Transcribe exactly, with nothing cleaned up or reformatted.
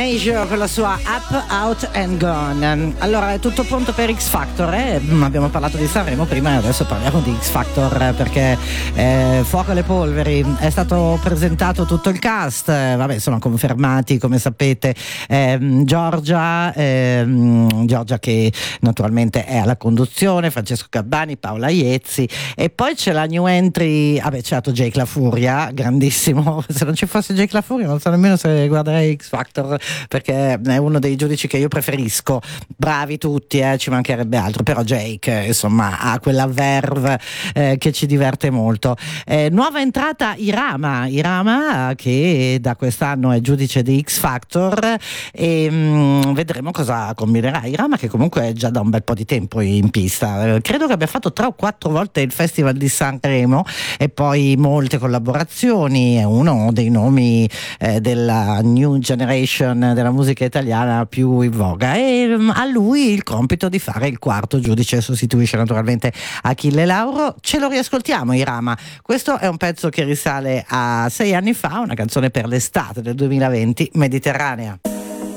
Major con la sua Up, Out and Gone. Allora, è tutto pronto per X Factor, eh? Abbiamo parlato di Sanremo prima e adesso parliamo di X Factor, perché eh, Fuoco alle polveri, è stato presentato tutto il cast, eh, vabbè, sono confermati come sapete eh, Giorgia eh, Giorgia che naturalmente è alla conduzione, Francesco Gabbani, Paola Iezzi, e poi c'è la new entry, vabbè, certo, Jake La Furia, grandissimo. Se non ci fosse Jake La Furia non so nemmeno se guarderei X Factor, perché è uno dei giudici che io preferisco. Bravi tutti, eh, ci mancherebbe altro, però Jake insomma ha quella verve eh, che ci diverte molto. Eh, nuova entrata Irama Irama che da quest'anno è giudice di X Factor, e mh, vedremo cosa combinerà Irama, che comunque è già da un bel po' di tempo in pista. Eh, credo che abbia fatto tre o quattro volte il Festival di Sanremo e poi molte collaborazioni, è uno dei nomi eh, della new generation della musica italiana più in voga, e um, a lui il compito di fare il quarto giudice, sostituisce naturalmente Achille Lauro. Ce lo riascoltiamo Irama, questo è un pezzo che risale a sei anni fa, una canzone per l'estate del duemilaventi, Mediterranea.